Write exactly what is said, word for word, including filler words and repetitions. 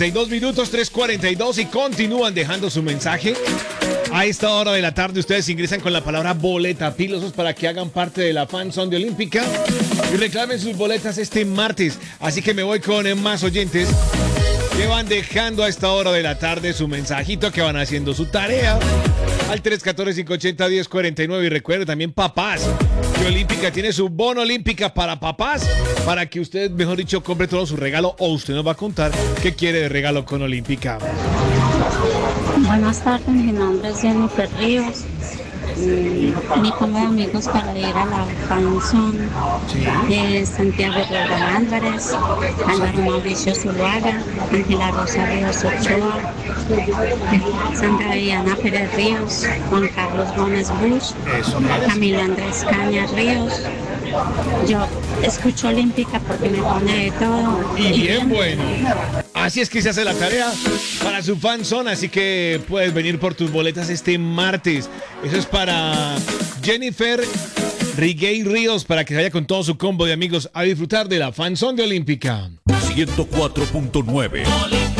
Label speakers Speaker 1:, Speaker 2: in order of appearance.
Speaker 1: dos minutos, tres cuarenta y dos y continúan dejando su mensaje. A esta hora de la tarde ustedes ingresan con la palabra boleta, pilosos, para que hagan parte de la Fan Zone de Olímpica y reclamen sus boletas este martes. Así que me voy con eh, más oyentes que van dejando a esta hora de la tarde su mensajito, que van haciendo su tarea al tres uno cuatro, cinco ocho cero, uno cero cuatro nueve. Y recuerden también, papás, que Olímpica tiene su bono Olímpica para papás, para que usted, mejor dicho, compre todo su regalo, o usted nos va a contar qué quiere de regalo con Olímpica.
Speaker 2: Buenas tardes, mi nombre es Jennifer Ríos. Mm, Mi combo de amigos para ir a la Fanzón es Santiago Roldán Álvarez, Álvaro Mauricio Zuluaga, Ángela Rosa Ríos Ochoa, Sandra Diana Pérez Ríos, Juan Carlos Gómez Bush, Camilo Andrés Cañas Ríos. Yo escucho Olímpica porque me pone de todo.
Speaker 1: Y bien bueno. Así es que se hace la tarea para su Fan Zone, así que puedes venir por tus boletas este martes. Eso es para Jennifer Riguey Ríos, para que se vaya con todo su combo de amigos a disfrutar de la Fan Zone de Olímpica.
Speaker 3: ciento cuatro punto nueve